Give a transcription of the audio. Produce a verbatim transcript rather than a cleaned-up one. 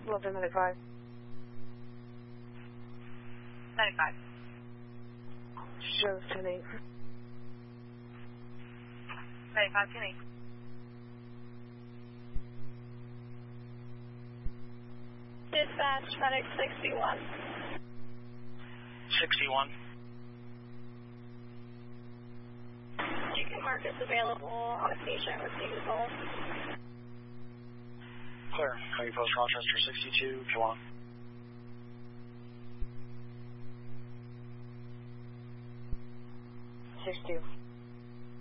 Level ninety-five. ninety-five. Shows ten eight. ninety-five, ten eight. Dispatch, medic sixty-one. sixty-one. Chicken markets available on a patient with nasal. Clear. Coming post Rochester sixty-two, go on. six two.